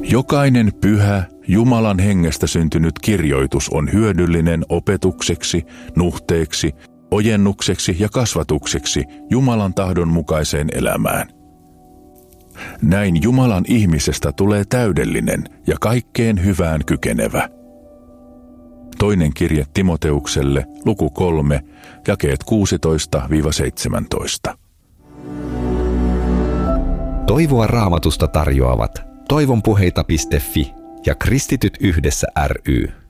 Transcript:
Jokainen pyhä, Jumalan hengestä syntynyt kirjoitus on hyödyllinen opetukseksi, nuhteeksi, ojennukseksi ja kasvatukseksi Jumalan tahdon mukaiseen elämään. Näin Jumalan ihmisestä tulee täydellinen ja kaikkeen hyvään kykenevä. Toinen kirje Timoteukselle, luku 3, jakeet 16-17. Toivoa Raamatusta tarjoavat toivonpuheita.fi ja Kristityt yhdessä ry.